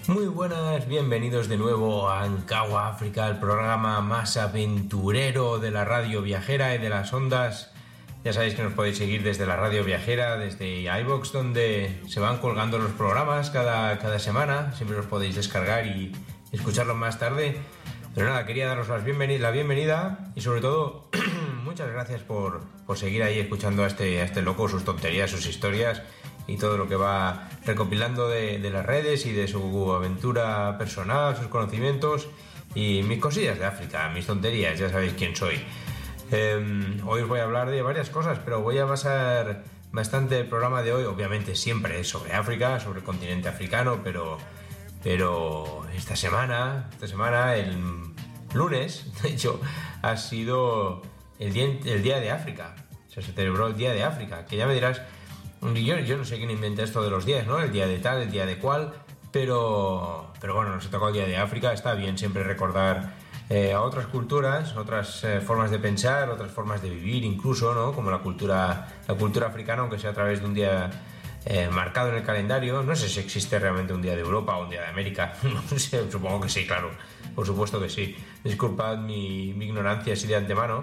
Muy buenas, bienvenidos de nuevo a Ankawa África, el programa más aventurero de la radio viajera y de las ondas. Ya sabéis que nos podéis seguir desde la radio viajera, desde iVoox, donde se van colgando los programas cada semana. Siempre los podéis descargar y escucharlos más tarde. Pero nada, quería daros la bienvenida y sobre todo muchas gracias por seguir ahí escuchando a este loco, sus tonterías, sus historias y todo lo que va recopilando de las redes y de su aventura personal, sus conocimientos y mis cosillas de África, mis tonterías, ya sabéis quién soy. Hoy os voy a hablar de varias cosas, pero voy a basar bastante el programa de hoy, obviamente siempre es sobre África, sobre el continente africano, pero esta semana, el lunes, de hecho, ha sido el día de África. O sea, se celebró el Día de África, que ya me dirás, yo no sé quién inventa esto de los días, ¿no? El día de tal, el día de cual, pero bueno, nos ha tocado el Día de África. Está bien siempre recordar a otras culturas, otras formas de pensar, otras formas de vivir incluso, ¿no? Como la cultura africana, aunque sea a través de un día marcado en el calendario. No sé si existe realmente un día de Europa o un día de América. No sé, supongo que sí, claro, por supuesto que sí. Disculpad mi ignorancia así de antemano,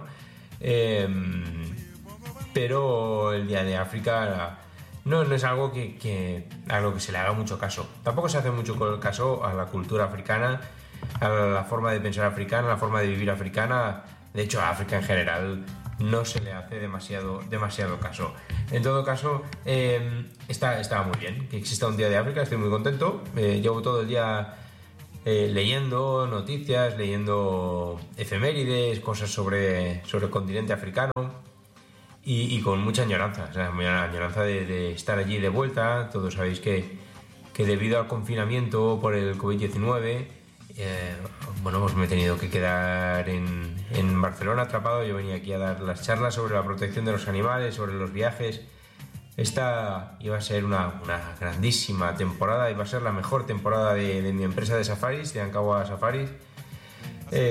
pero el Día de África no es algo a lo que se le haga mucho caso. Tampoco se hace mucho caso a la cultura africana, a la forma de pensar africana, a la forma de vivir africana. De hecho, a África en general no se le hace demasiado caso. En todo caso, está muy bien que exista un Día de África. Estoy muy contento. Llevo todo el día leyendo noticias, leyendo efemérides, cosas sobre el continente africano. Y con mucha añoranza, o sea, mucha añoranza de estar allí de vuelta. Todos sabéis que debido al confinamiento por el COVID-19, pues me he tenido que quedar en Barcelona atrapado. Yo venía aquí a dar las charlas sobre la protección de los animales, sobre los viajes. Esta iba a ser una grandísima temporada, iba a ser la mejor temporada de mi empresa de safaris, de Ankawa Safaris. Se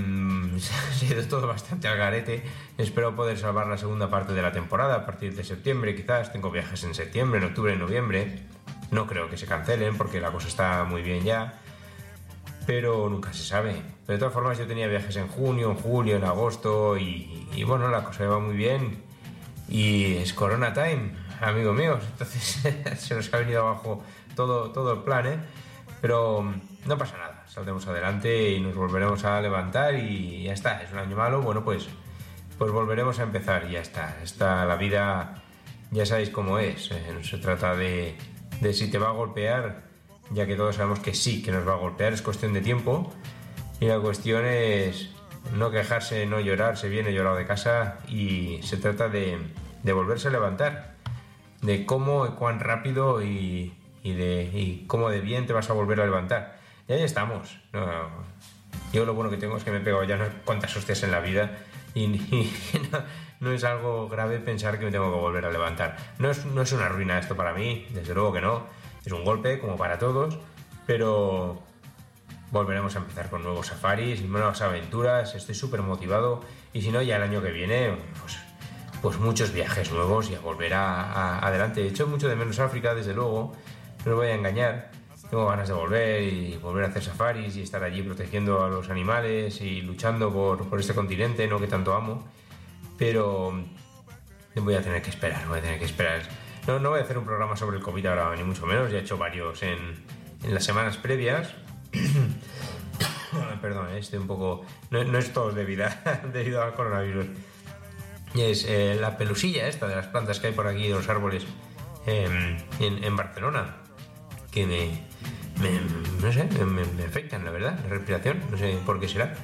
ha ido todo bastante al garete. Espero poder salvar la segunda parte de la temporada a partir de septiembre. Quizás tengo viajes en septiembre, en octubre, en noviembre. No creo que se cancelen porque la cosa está muy bien ya, pero nunca se sabe. Pero de todas formas, yo tenía viajes en junio, en julio, en agosto y bueno, la cosa va muy bien y es Corona Time, amigos míos. Entonces se nos ha venido abajo todo el plan, pero no pasa nada. Saldremos adelante y nos volveremos a levantar y ya está. Es un año malo, bueno, pues volveremos a empezar y ya está. La vida, ya sabéis cómo es. No se trata de si te va a golpear, ya que todos sabemos que sí, que nos va a golpear, es cuestión de tiempo. Y la cuestión es no quejarse, no llorar. Se viene llorado de casa y se trata de volverse a levantar, de cómo y cuán rápido y cómo de bien te vas a volver a levantar. Y ahí estamos. Yo lo bueno que tengo es que me he pegado ya unas cuantas hostias en la vida y no es algo grave pensar que me tengo que volver a levantar. No es una ruina esto para mí, desde luego que no. Es un golpe como para todos, pero volveremos a empezar con nuevos safaris, nuevas aventuras. Estoy súper motivado y si no, ya el año que viene pues muchos viajes nuevos y a volver adelante. He hecho mucho de menos África, desde luego, no os voy a engañar. Tengo ganas de volver a hacer safaris y estar allí protegiendo a los animales y luchando por este continente, ¿no?, que tanto amo. Pero voy a tener que esperar. No voy a hacer un programa sobre el COVID ahora, ni mucho menos. Ya he hecho varios en las semanas previas. Perdón, estoy un poco... No es todo debido al coronavirus. Es la pelusilla esta de las plantas que hay por aquí, de los árboles, en Barcelona, que me afectan, la verdad, la respiración, no sé por qué será.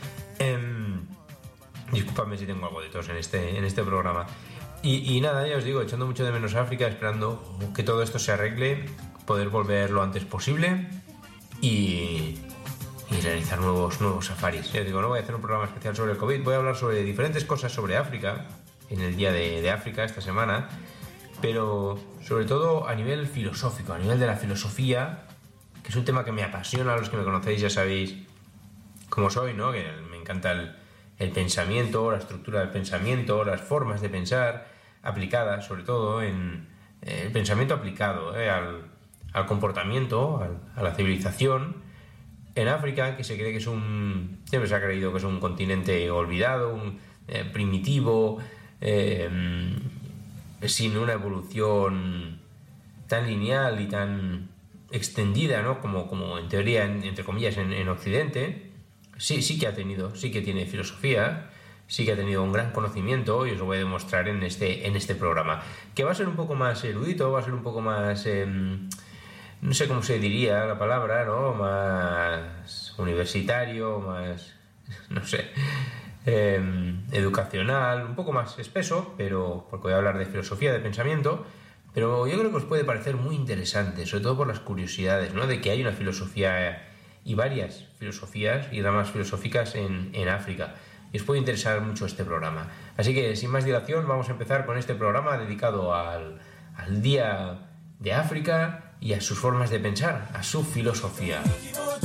Disculpadme si tengo algo de tos en este programa. Y nada, ya os digo, echando mucho de menos a África, esperando que todo esto se arregle, poder volver lo antes posible y realizar nuevos safaris. Ya os digo, no voy a hacer un programa especial sobre el COVID, voy a hablar sobre diferentes cosas sobre África en el Día de África esta semana, pero sobre todo a nivel filosófico, a nivel de la filosofía, que es un tema que me apasiona. A los que me conocéis ya sabéis cómo soy, ¿no? Que me encanta el pensamiento, la estructura del pensamiento, las formas de pensar aplicadas, sobre todo en el pensamiento aplicado al comportamiento, a la civilización en África, que se cree que siempre se ha creído que es un continente olvidado, primitivo, sin una evolución tan lineal y tan extendida, ¿no? como en teoría, entre comillas, en Occidente. Sí que tiene filosofía, sí que ha tenido un gran conocimiento, y os lo voy a demostrar en este programa, que va a ser un poco más erudito, va a ser un poco más, no sé cómo se diría la palabra, ¿no? Más universitario, más, no sé, educacional, un poco más espeso, pero porque voy a hablar de filosofía, de pensamiento, pero yo creo que os puede parecer muy interesante, sobre todo por las curiosidades, ¿no? De que hay una filosofía y varias filosofías y ramas filosóficas en África. Y os puede interesar mucho este programa. Así que, sin más dilación, vamos a empezar con este programa dedicado al Día de África y a sus formas de pensar, a su filosofía.